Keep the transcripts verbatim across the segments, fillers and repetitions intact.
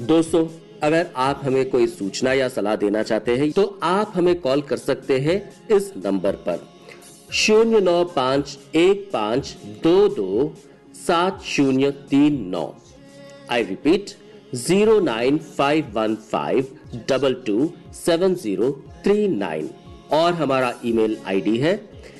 दोस्तों, अगर आप हमें कोई सूचना या सलाह देना चाहते हैं तो आप हमें कॉल कर सकते हैं इस नंबर पर शून्य नौ पांच एक पांच दो दो सात शून्य तीन नौ। I repeat zero nine five one five double two seven zero three nine. और हमारा ईमेल आईडी है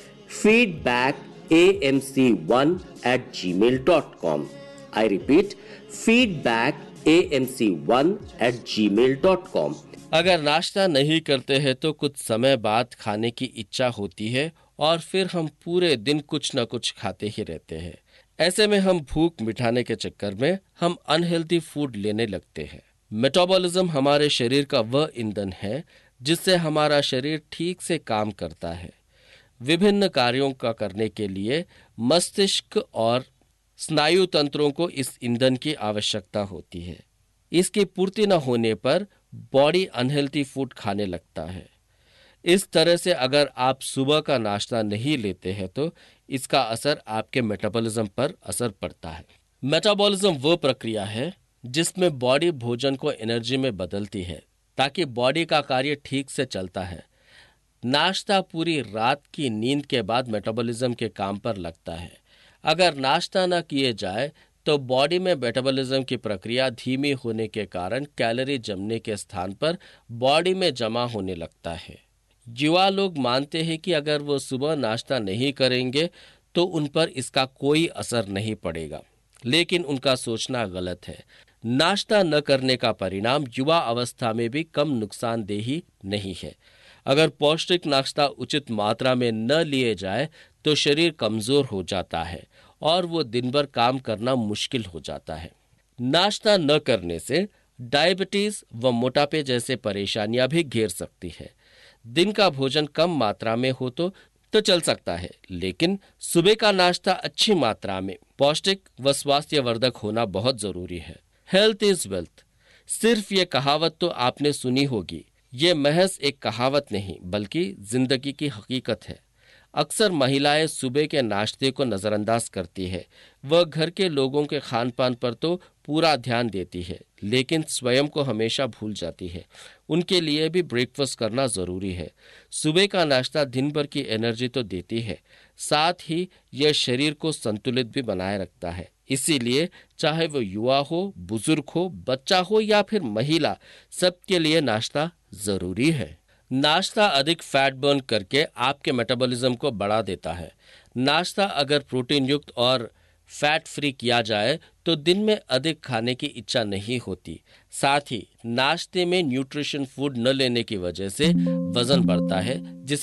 feedback A M C one eight ji mail dot com. I repeat feedback A M C one eight ji mail dot com. अगर नाश्ता नहीं करते हैं तो कुछ समय बाद खाने की इच्छा होती है और फिर हम पूरे दिन कुछ न कुछ खाते ही रहते हैं। ऐसे में हम भूख मिटाने के चक्कर में हम अनहेल्दी फूड लेने लगते हैं। मेटाबॉलिज्म हमारे शरीर का वह ईंधन है जिससे हमारा शरीर ठीक से काम करता है। विभिन्न कार्यों का करने के लिए मस्तिष्क और स्नायु तंत्रों को इस ईंधन की आवश्यकता होती है। इसकी पूर्ति न होने पर बॉडी अनहेल्दी फूड खाने लगता है। इस तरह से अगर आप सुबह का नाश्ता नहीं लेते हैं तो इसका असर आपके मेटाबॉलिज्म पर असर पड़ता है। मेटाबॉलिज्म वो प्रक्रिया है जिसमें बॉडी भोजन को एनर्जी में बदलती है ताकि बॉडी का कार्य ठीक से चलता है। नाश्ता पूरी रात की नींद के बाद मेटाबॉलिज्म के काम पर लगता है। अगर नाश्ता न किए जाए तो बॉडी में मेटाबॉलिज्म की प्रक्रिया धीमी होने के कारण कैलोरी जमने के स्थान पर बॉडी में जमा होने लगता है। युवा लोग मानते हैं कि अगर वो सुबह नाश्ता नहीं करेंगे तो उन पर इसका कोई असर नहीं पड़ेगा, लेकिन उनका सोचना गलत है। नाश्ता न करने का परिणाम युवा अवस्था में भी कम नुकसानदेही नहीं है। अगर पौष्टिक नाश्ता उचित मात्रा में न लिए जाए तो शरीर कमजोर हो जाता है और वो दिन भर काम करना मुश्किल हो जाता है। नाश्ता न करने से डायबिटीज व मोटापे जैसे परेशानियां भी घेर सकती है। दिन का भोजन कम मात्रा में हो तो तो चल सकता है, लेकिन सुबह का नाश्ता अच्छी मात्रा में पौष्टिक व स्वास्थ्यवर्धक होना बहुत जरूरी है। हेल्थ इज वेल्थ, सिर्फ ये कहावत तो आपने सुनी होगी। ये महज एक कहावत नहीं बल्कि जिंदगी की हकीकत है। अक्सर महिलाएं सुबह के नाश्ते को नज़रअंदाज करती है। वह घर के लोगों के खान पान पर तो पूरा ध्यान देती है, लेकिन स्वयं को हमेशा भूल जाती है। उनके लिए भी ब्रेकफास्ट करना ज़रूरी है। सुबह का नाश्ता दिन भर की एनर्जी तो देती है, साथ ही यह शरीर को संतुलित भी बनाए रखता है। इसीलिए चाहे वो युवा हो, बुजुर्ग हो, बच्चा हो या फिर महिला, सबके लिए नाश्ता ज़रूरी है। नाश्ता अधिक फैट बर्न करके आपके मेटाबॉलिज्म को बढ़ा देता है। नाश्ता अगर प्रोटीन युक्त और फैट फ्री किया जाए तो दिन में अधिक खाने की इच्छा नहीं होती। साथ ही नाश्ते में न्यूट्रिशन फूड न लेने की वजह से वजन बढ़ता है, जिसे